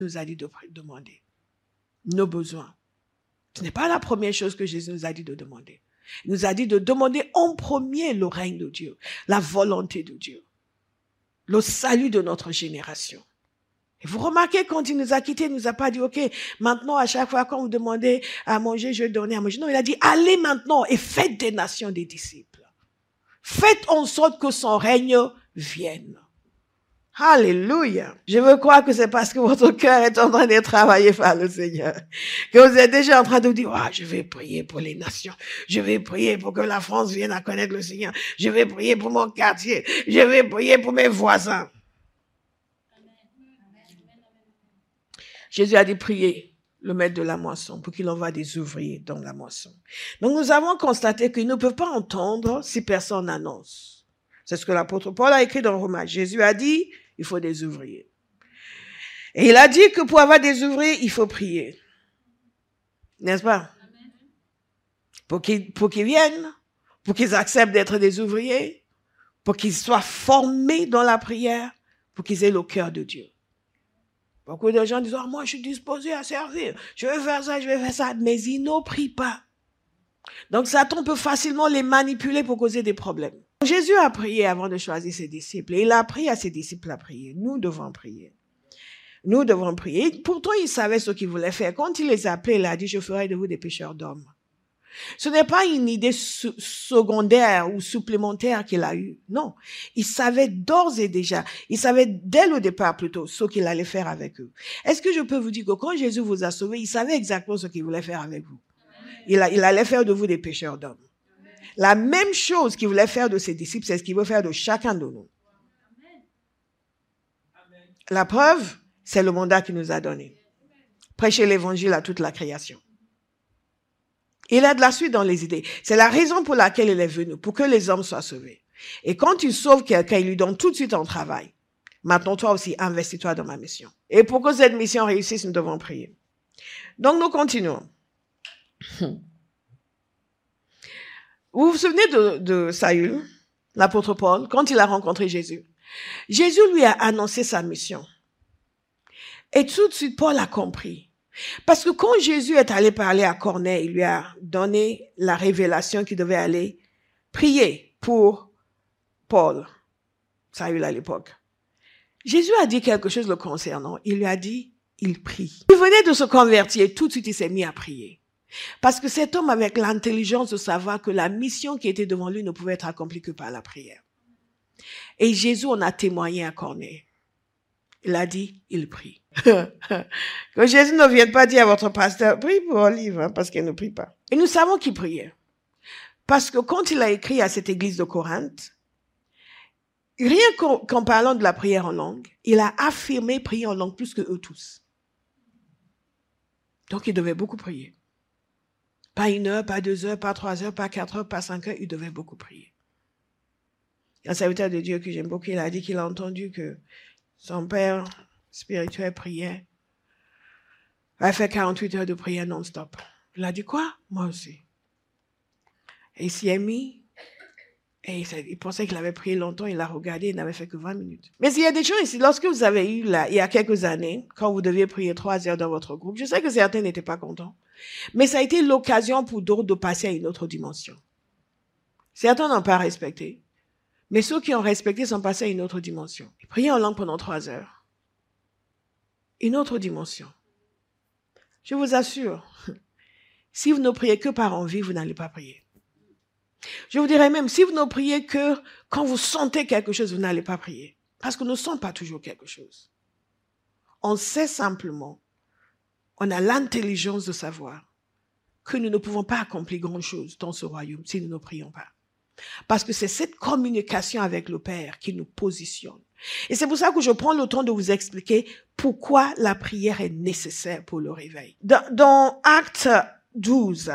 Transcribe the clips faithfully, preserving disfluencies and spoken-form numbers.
nous a dit de demander. Nos besoins. Ce n'est pas la première chose que Jésus nous a dit de demander. Il nous a dit de demander en premier le règne de Dieu, la volonté de Dieu, le salut de notre génération. Et vous remarquez, quand il nous a quittés, il nous a pas dit, OK, maintenant, à chaque fois qu'on vous demandez à manger, je vais donner à manger. Non, il a dit, allez maintenant et faites des nations des disciples. Faites en sorte que son règne vienne. Alléluia. Je veux croire que c'est parce que votre cœur est en train de travailler par le Seigneur, que vous êtes déjà en train de vous dire, ah, je vais prier pour les nations. Je vais prier pour que la France vienne à connaître le Seigneur. Je vais prier pour mon quartier. Je vais prier pour mes voisins. Jésus a dit, priez le maître de la moisson pour qu'il envoie des ouvriers dans la moisson. Donc nous avons constaté qu'ils ne peuvent pas entendre si personne n'annonce. C'est ce que l'apôtre Paul a écrit dans Romains. Jésus a dit, il faut des ouvriers. Et il a dit que pour avoir des ouvriers, il faut prier. N'est-ce pas? Pour qu'ils, pour qu'ils viennent, pour qu'ils acceptent d'être des ouvriers, pour qu'ils soient formés dans la prière, pour qu'ils aient le cœur de Dieu. Beaucoup de gens disent, oh, moi je suis disposé à servir, je vais faire ça, je vais faire ça, mais ils ne prient pas. Donc Satan peut facilement les manipuler pour causer des problèmes. Jésus a prié avant de choisir ses disciples et il a appris à ses disciples à prier. Nous devons prier. Nous devons prier. Pourtant, il savait ce qu'il voulait faire. Quand il les a appelés, il a dit, je ferai de vous des pêcheurs d'hommes. Ce n'est pas une idée secondaire ou supplémentaire qu'il a eue. Non. Il savait d'ores et déjà, il savait dès le départ plutôt ce qu'il allait faire avec eux. Est-ce que je peux vous dire que quand Jésus vous a sauvés, il savait exactement ce qu'il voulait faire avec vous? Il, a, il allait faire de vous des pêcheurs d'hommes. La même chose qu'il voulait faire de ses disciples, c'est ce qu'il veut faire de chacun de nous. La preuve, c'est le mandat qu'il nous a donné. Prêcher l'évangile à toute la création. Il a de la suite dans les idées. C'est la raison pour laquelle il est venu, pour que les hommes soient sauvés. Et quand il sauve quelqu'un, il lui donne tout de suite un travail. Maintenant, toi aussi, investis-toi dans ma mission. Et pour que cette mission réussisse, nous devons prier. Donc, nous continuons. Vous vous souvenez de, de Saül, l'apôtre Paul, quand il a rencontré Jésus? Jésus lui a annoncé sa mission. Et tout de suite, Paul a compris. Parce que quand Jésus est allé parler à Corneille, il lui a donné la révélation qu'il devait aller prier pour Paul, Saül à l'époque. Jésus a dit quelque chose le concernant. Il lui a dit, il prie. Il venait de se convertir, tout de suite il s'est mis à prier. Parce que cet homme avait l'intelligence de savoir que la mission qui était devant lui ne pouvait être accomplie que par la prière. Et Jésus en a témoigné à Corneille. Il a dit, il prie. Que Jésus ne vienne pas dire à votre pasteur, prie pour Olive, hein, parce qu'elle ne prie pas. Et nous savons qu'il priait. Parce que quand il a écrit à cette église de Corinthe, rien qu'en, qu'en parlant de la prière en langue, il a affirmé prier en langue plus que eux tous. Donc il devait beaucoup prier. Pas une heure, pas deux heures, pas trois heures, pas quatre heures, pas cinq heures, il devait beaucoup prier. Un serviteur de Dieu que j'aime beaucoup, il a dit qu'il a entendu que son père spirituel priait. Il a fait quarante-huit heures de prière non-stop. Il a dit quoi? Moi aussi. Et il s'y est mis. Et il pensait qu'il avait prié longtemps. Il a regardé. Il n'avait fait que vingt minutes. Mais il y a des gens ici. Lorsque vous avez eu là, il y a quelques années, quand vous deviez prier trois heures dans votre groupe, je sais que certains n'étaient pas contents. Mais ça a été l'occasion pour d'autres de passer à une autre dimension. Certains n'ont pas respecté. Mais ceux qui ont respecté sont passés à une autre dimension. Prier en langue pendant trois heures. Une autre dimension. Je vous assure, si vous ne priez que par envie, vous n'allez pas prier. Je vous dirais même, si vous ne priez que quand vous sentez quelque chose, vous n'allez pas prier. Parce qu'on ne sent pas toujours quelque chose. On sait simplement, on a l'intelligence de savoir que nous ne pouvons pas accomplir grand-chose dans ce royaume si nous ne prions pas. Parce que c'est cette communication avec le Père qui nous positionne. Et c'est pour ça que je prends le temps de vous expliquer pourquoi la prière est nécessaire pour le réveil. Dans, dans Actes douze,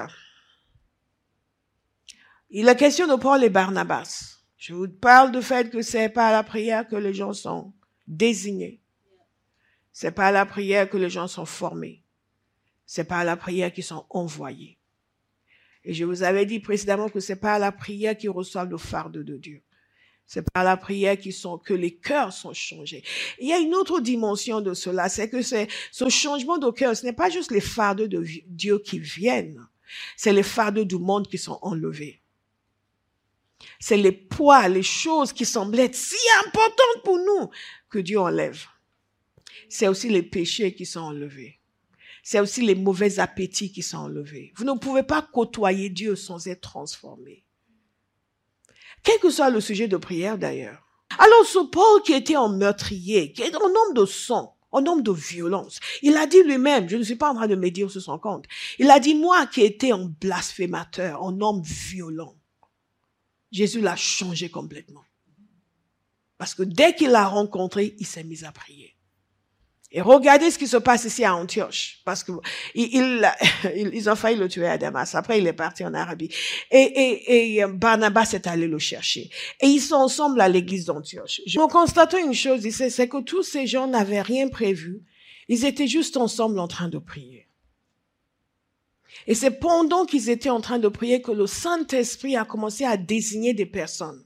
il est question de Paul et Barnabas. Je vous parle du fait que c'est pas à la prière que les gens sont désignés. C'est pas à la prière que les gens sont formés. C'est pas à la prière qu'ils sont envoyés. Et je vous avais dit précédemment que c'est pas à la prière qu'ils reçoivent le fardeau de Dieu. C'est par la prière qu'ils sont, que les cœurs sont changés. Il y a une autre dimension de cela, c'est que c'est, ce changement de cœur, ce n'est pas juste les fardeaux de Dieu qui viennent, c'est les fardeaux du monde qui sont enlevés. C'est les poids, les choses qui semblaient être si importantes pour nous que Dieu enlève. C'est aussi les péchés qui sont enlevés. C'est aussi les mauvais appétits qui sont enlevés. Vous ne pouvez pas côtoyer Dieu sans être transformé. Quel que soit le sujet de prière d'ailleurs. Alors ce Paul qui était en meurtrier, qui est un homme de sang, un homme de violence, il a dit lui-même, je ne suis pas en train de médire sur son compte, il a dit, moi qui étais un blasphémateur, un homme violent, Jésus l'a changé complètement. Parce que dès qu'il l'a rencontré, il s'est mis à prier. Et regardez ce qui se passe ici à Antioche, parce que il, il, ils ont failli le tuer à Damas. Après, il est parti en Arabie. Et, et, et Barnabas est allé le chercher. Et ils sont ensemble à l'église d'Antioche. Nous constatons une chose ici, c'est que tous ces gens n'avaient rien prévu. Ils étaient juste ensemble en train de prier. Et c'est pendant qu'ils étaient en train de prier que le Saint-Esprit a commencé à désigner des personnes.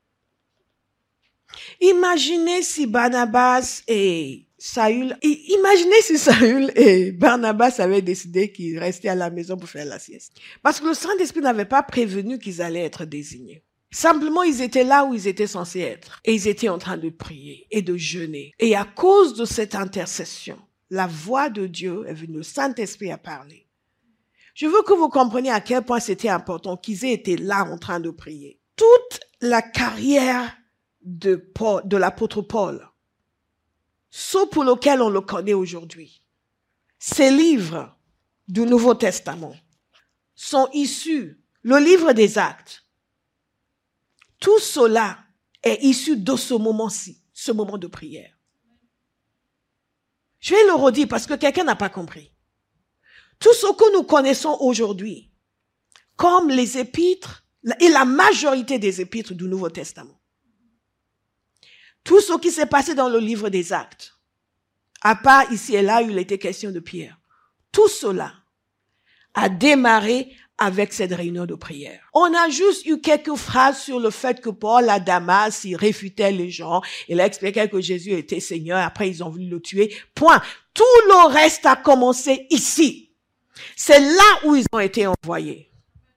Imaginez si Barnabas et Saül, imaginez si Saül et Barnabas avaient décidé qu'ils restaient à la maison pour faire la sieste. Parce que le Saint-Esprit n'avait pas prévenu qu'ils allaient être désignés. Simplement, ils étaient là où ils étaient censés être. Et ils étaient en train de prier et de jeûner. Et à cause de cette intercession, la voix de Dieu est venue, le Saint-Esprit a parlé. Je veux que vous compreniez à quel point c'était important qu'ils aient été là en train de prier. Toute la carrière de Paul, de l'apôtre Paul, ce pour lequel on le connaît aujourd'hui, ces livres du Nouveau Testament sont issus, le livre des Actes, tout cela est issu de ce moment-ci, ce moment de prière. Je vais le redire parce que quelqu'un n'a pas compris. Tout ce que nous connaissons aujourd'hui, comme les épîtres, et la majorité des épîtres du Nouveau Testament, tout ce qui s'est passé dans le livre des Actes, à part ici et là où il était question de Pierre, tout cela a démarré avec cette réunion de prière. On a juste eu quelques phrases sur le fait que Paul à Damas, il réfutait les gens, il a expliqué que Jésus était Seigneur, après ils ont voulu le tuer, point. Tout le reste a commencé ici. C'est là où ils ont été envoyés.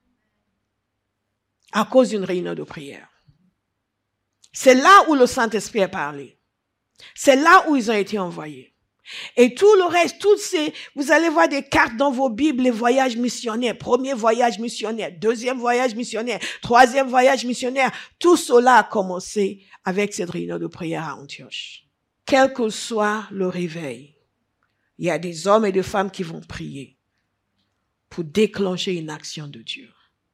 À cause d'une réunion de prière. C'est là où le Saint-Esprit a parlé. C'est là où ils ont été envoyés. Et tout le reste, toutes ces, vous allez voir des cartes dans vos Bibles, les voyages missionnaires, premier voyage missionnaire, deuxième voyage missionnaire, troisième voyage missionnaire, tout cela a commencé avec cette réunion de prière à Antioche. Quel que soit le réveil, il y a des hommes et des femmes qui vont prier pour déclencher une action de Dieu.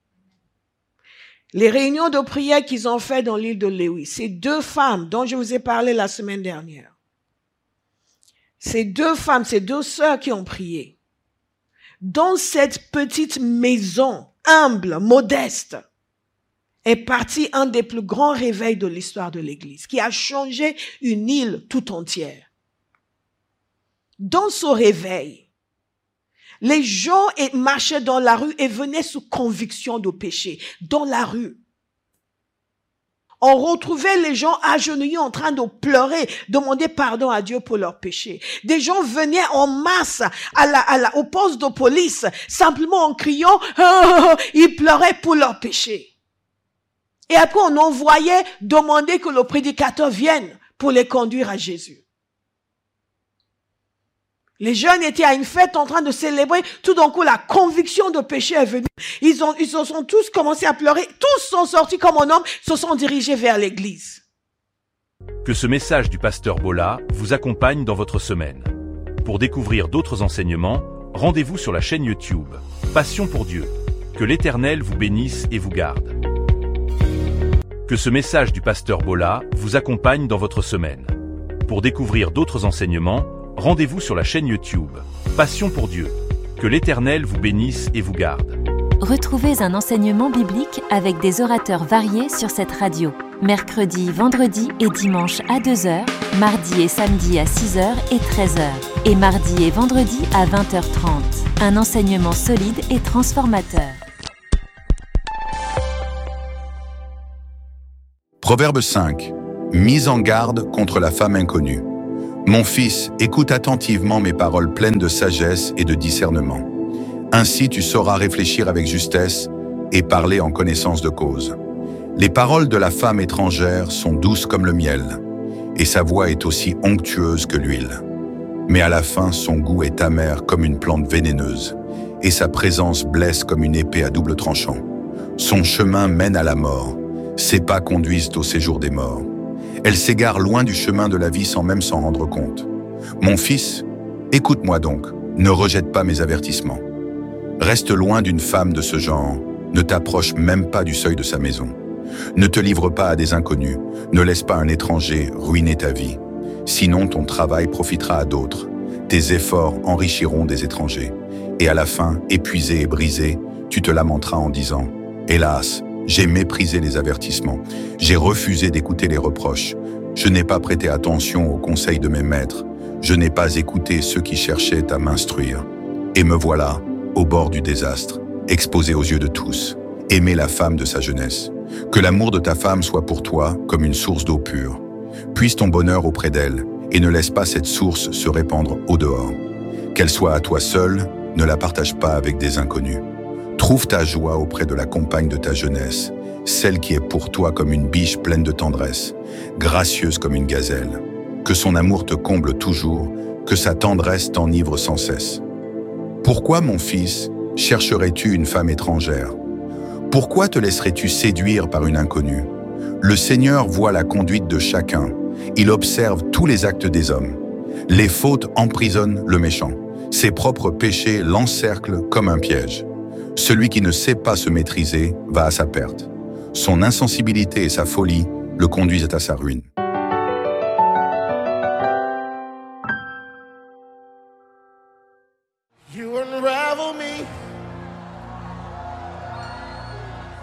Les réunions de prière qu'ils ont fait dans l'île de Lévis, ces deux femmes dont je vous ai parlé la semaine dernière, ces deux femmes, ces deux sœurs qui ont prié, dans cette petite maison humble, modeste, est parti un des plus grands réveils de l'histoire de l'Église, qui a changé une île tout entière. Dans ce réveil, les gens marchaient dans la rue et venaient sous conviction de péché, dans la rue. On retrouvait les gens agenouillés en train de pleurer, demander pardon à Dieu pour leurs péchés. Des gens venaient en masse à la, à la, au poste de police, simplement en criant, oh, oh, oh, ils pleuraient pour leurs péchés. Et après, on envoyait demander que le prédicateur vienne pour les conduire à Jésus. Les jeunes étaient à une fête en train de célébrer. Tout d'un coup, la conviction de péché est venue. Ils ont, ils se sont tous commencé à pleurer. Tous sont sortis comme un homme, se sont dirigés vers l'église. Que ce message du pasteur Bola vous accompagne dans votre semaine. Pour découvrir d'autres enseignements, rendez-vous sur la chaîne YouTube Passion pour Dieu. Que l'Éternel vous bénisse et vous garde. Que ce message du pasteur Bola vous accompagne dans votre semaine. Pour découvrir d'autres enseignements, rendez-vous sur la chaîne YouTube Passion pour Dieu. Que l'Éternel vous bénisse et vous garde. Retrouvez un enseignement biblique avec des orateurs variés sur cette radio. Mercredi, vendredi et dimanche à deux heures, mardi et samedi à six heures et treize heures. Et mardi et vendredi à vingt heures trente. Un enseignement solide et transformateur. Proverbe cinq. Mise en garde contre la femme inconnue. Mon fils, écoute attentivement mes paroles pleines de sagesse et de discernement. Ainsi tu sauras réfléchir avec justesse et parler en connaissance de cause. Les paroles de la femme étrangère sont douces comme le miel, et sa voix est aussi onctueuse que l'huile. Mais à la fin, son goût est amer comme une plante vénéneuse, et sa présence blesse comme une épée à double tranchant. Son chemin mène à la mort, ses pas conduisent au séjour des morts. Elle s'égare loin du chemin de la vie sans même s'en rendre compte. Mon fils, écoute-moi donc, ne rejette pas mes avertissements. Reste loin d'une femme de ce genre, ne t'approche même pas du seuil de sa maison. Ne te livre pas à des inconnus, ne laisse pas un étranger ruiner ta vie. Sinon ton travail profitera à d'autres, tes efforts enrichiront des étrangers. Et à la fin, épuisé et brisé, tu te lamenteras en disant « Hélas, j'ai méprisé les avertissements, j'ai refusé d'écouter les reproches, je n'ai pas prêté attention aux conseils de mes maîtres, je n'ai pas écouté ceux qui cherchaient à m'instruire. Et me voilà, au bord du désastre, exposé aux yeux de tous, aimer la femme de sa jeunesse. Que l'amour de ta femme soit pour toi comme une source d'eau pure. Puise ton bonheur auprès d'elle et ne laisse pas cette source se répandre au dehors. Qu'elle soit à toi seule, ne la partage pas avec des inconnus. Trouve ta joie auprès de la compagne de ta jeunesse, celle qui est pour toi comme une biche pleine de tendresse, gracieuse comme une gazelle. Que son amour te comble toujours, que sa tendresse t'enivre sans cesse. Pourquoi, mon fils, chercherais-tu une femme étrangère? Pourquoi te laisserais-tu séduire par une inconnue? Le Seigneur voit la conduite de chacun. Il observe tous les actes des hommes. Les fautes emprisonnent le méchant. Ses propres péchés l'encerclent comme un piège. Celui qui ne sait pas se maîtriser va à sa perte. Son insensibilité et sa folie le conduisent à sa ruine. You unravel me.